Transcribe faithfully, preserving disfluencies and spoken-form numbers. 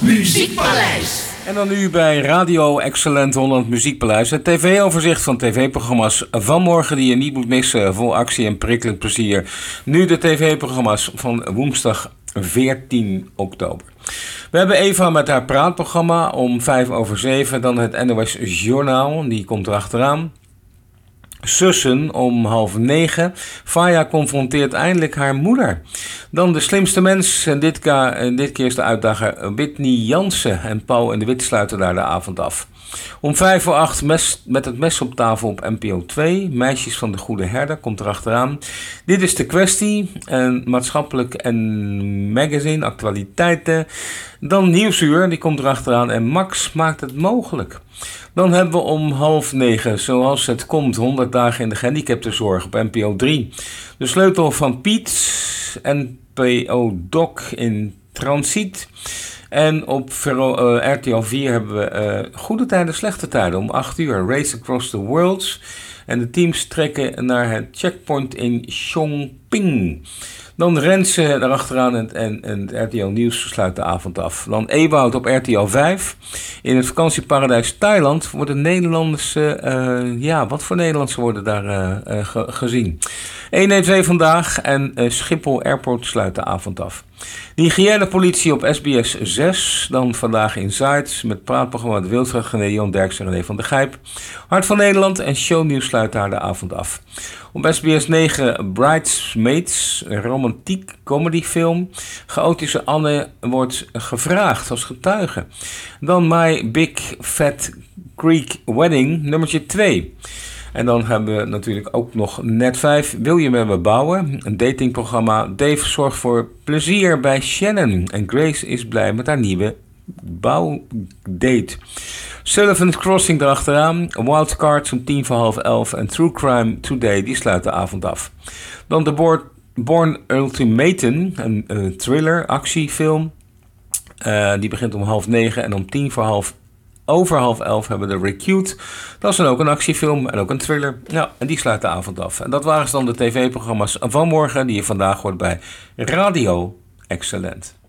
Muziekpaleis. En dan nu bij Radio Excellent Holland Muziekpaleis. Het tv-overzicht van tv-programma's van morgen die je niet moet missen. Vol actie en prikkelend plezier. Nu de tv-programma's van woensdag veertien oktober. We hebben Eva met haar praatprogramma om vijf over zeven. Dan het N O S Journaal, die komt erachteraan. Sussen om half negen. Faya confronteert eindelijk haar moeder. Dan De Slimste Mens. En dit, ka, dit keer is de uitdager Whitney Jansen. En Paul en de Wit sluiten daar de avond af. Om vijf voor acht mes, met het mes op tafel op N P O twee. Meisjes van de Goede Herder komt erachteraan. Dit is de kwestie. En maatschappelijk en magazine, actualiteiten. Dan Nieuwsuur, die komt erachteraan. En Max maakt het mogelijk. Dan hebben we om half negen, zoals het komt, honderd dagen in de gehandicaptenzorg op N P O drie. De sleutel van Piet, N P O Doc in Transiet. En op uh, R T L vier hebben we uh, Goede Tijden, Slechte Tijden om acht uur. Race Across the Worlds. En de teams trekken naar het checkpoint in Chongping. Dan Renze erachteraan en, en, en het R T L Nieuws sluit de avond af. Dan Ewoud op R T L vijf. In het vakantieparadijs Thailand worden Nederlanders, uh, ja, wat voor Nederlanders worden daar uh, uh, ge- gezien. honderdtwee vandaag en uh, Schiphol Airport sluit de avond af. De hygiënepolitie op S B S zes. Dan vandaag Insights met praatprogramma De Wildvraag, René Jan Derks en René van der Gijp. Hart van Nederland en Shownieuws sluit daar de avond af. Op S B S negen Bridesmaids, een romantiek comedyfilm. Chaotische Anne wordt gevraagd als getuige. Dan My Big Fat Greek Wedding, nummertje twee. En dan hebben we natuurlijk ook nog Net vijf. Wil je met me bouwen? Een datingprogramma. Dave zorgt voor plezier bij Shannon. En Grace is blij met haar nieuwe bouwdate. Sullivan's Crossing erachteraan. Wildcards om tien voor half elf. En True Crime Today, die sluit de avond af. Dan de Born, Born Ultimatum. Een uh, thriller, actiefilm. Uh, die begint om half negen. En om tien voor half Over half elf hebben we de Recute. Dat is dan ook een actiefilm en ook een thriller. Ja, en die sluit de avond af. En dat waren dan de tv-programma's van morgen die je vandaag hoort bij Radio Excellent.